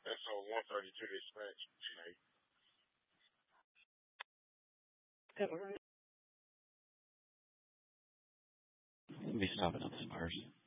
That's on 132 dispatch tonight. We'll be stopping at the Spurs.